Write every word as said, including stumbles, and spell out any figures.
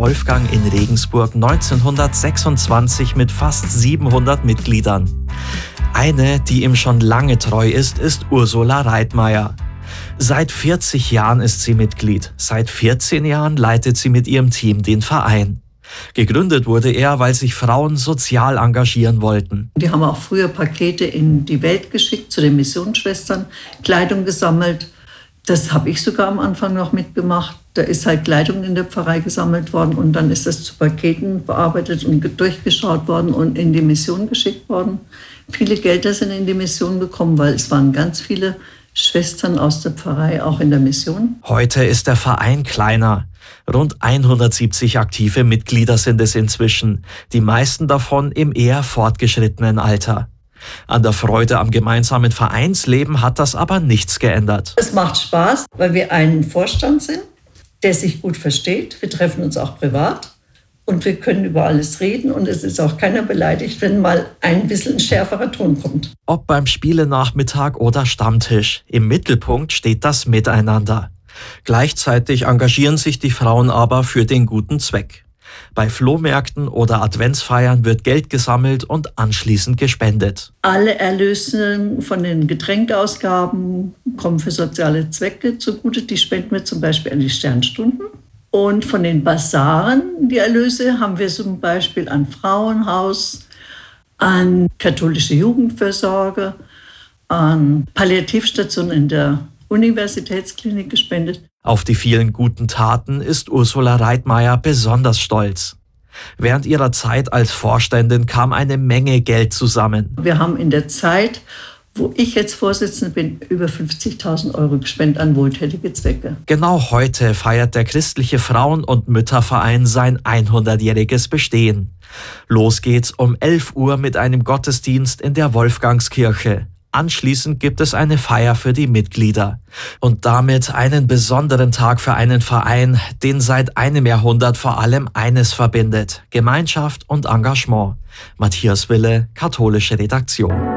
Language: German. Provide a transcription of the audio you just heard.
Wolfgang in Regensburg neunzehnhundertsechsundzwanzig mit fast siebenhundert Mitgliedern. Eine, die ihm schon lange treu ist, ist Ursula Reitmeier. Seit vierzig Jahren ist sie Mitglied. Seit vierzehn Jahren leitet sie mit ihrem Team den Verein. Gegründet wurde er, weil sich Frauen sozial engagieren wollten. Die haben auch früher Pakete in die Welt geschickt zu den Missionsschwestern, Kleidung gesammelt. Das habe ich sogar am Anfang noch mitgemacht. Da ist halt Kleidung in der Pfarrei gesammelt worden und dann ist das zu Paketen bearbeitet und durchgeschaut worden und in die Mission geschickt worden. Viele Gelder sind in die Mission gekommen, weil es waren ganz viele Schwestern aus der Pfarrei auch in der Mission. Heute ist der Verein kleiner. Rund hundertsiebzig aktive Mitglieder sind es inzwischen, die meisten davon im eher fortgeschrittenen Alter. An der Freude am gemeinsamen Vereinsleben hat das aber nichts geändert. Es macht Spaß, weil wir ein Vorstand sind, der sich gut versteht. Wir treffen uns auch privat und wir können über alles reden und es ist auch keiner beleidigt, wenn mal ein bisschen ein schärferer Ton kommt. Ob beim Spielenachmittag oder Stammtisch, im Mittelpunkt steht das Miteinander. Gleichzeitig engagieren sich die Frauen aber für den guten Zweck. Bei Flohmärkten oder Adventsfeiern wird Geld gesammelt und anschließend gespendet. Alle Erlöse von den Getränkeausgaben kommen für soziale Zwecke zugute. Die spenden wir zum Beispiel an die Sternstunden. Und von den Basaren, die Erlöse, haben wir zum Beispiel an Frauenhaus, an katholische Jugendfürsorge, an Palliativstationen in der Universitätsklinik gespendet. Auf die vielen guten Taten ist Ursula Reitmeier besonders stolz. Während ihrer Zeit als Vorständin kam eine Menge Geld zusammen. Wir haben in der Zeit, wo ich jetzt Vorsitzende bin, über fünfzigtausend Euro gespendet an wohltätige Zwecke. Genau heute feiert der christliche Frauen- und Mütterverein sein hundertjähriges Bestehen. Los geht's um elf Uhr mit einem Gottesdienst in der Wolfgangskirche. Anschließend gibt es eine Feier für die Mitglieder. Und damit einen besonderen Tag für einen Verein, den seit einem Jahrhundert vor allem eines verbindet: Gemeinschaft und Engagement. Matthias Wille, katholische Redaktion.